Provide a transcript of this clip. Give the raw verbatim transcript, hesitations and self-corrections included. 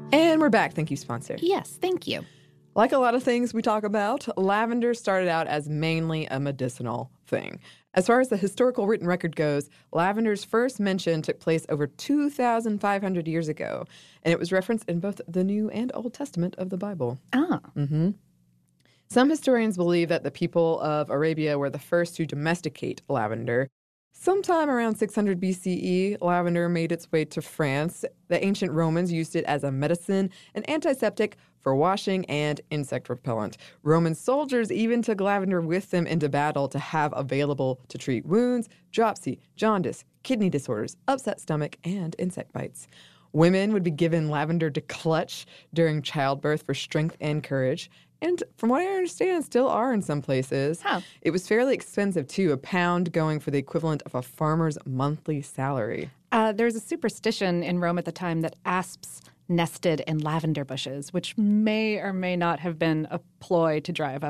And we're back. Thank you, sponsor. Yes, thank you. Like a lot of things we talk about, lavender started out as mainly a medicinal thing. As far as the historical written record goes, lavender's first mention took place over two thousand five hundred years ago, and it was referenced in both the New and Old Testament of the Bible. Ah. Mm-hmm. Some historians believe that the people of Arabia were the first to domesticate lavender. Sometime around six hundred B C E, lavender made its way to France. The ancient Romans used it as a medicine, an antiseptic, for washing, and insect repellent. Roman soldiers even took lavender with them into battle to have available to treat wounds, dropsy, jaundice, kidney disorders, upset stomach, and insect bites. Women would be given lavender to clutch during childbirth for strength and courage. And from what I understand, still are in some places. Huh. It was fairly expensive, too, a pound going for the equivalent of a farmer's monthly salary. Uh, there was a superstition in Rome at the time that asps nested in lavender bushes, which may or may not have been a ploy to drive up